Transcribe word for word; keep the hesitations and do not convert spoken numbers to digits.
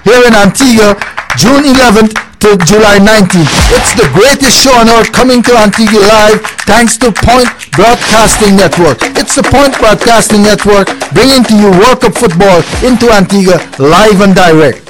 here in Antigua, June eleventh to July nineteenth. It's the greatest show on earth coming to Antigua live thanks to Point Broadcasting Network. It's the Point Broadcasting Network bringing to you World Cup football into Antigua live and direct.